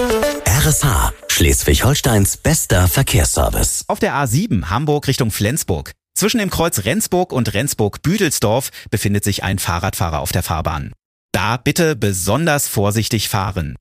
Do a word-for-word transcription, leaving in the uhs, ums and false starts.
R S H, Schleswig-Holsteins bester Verkehrsservice. Auf der A sieben Hamburg Richtung Flensburg. Zwischen dem Kreuz Rendsburg und Rendsburg-Büdelsdorf befindet sich ein Fahrradfahrer auf der Fahrbahn. Da bitte besonders vorsichtig fahren.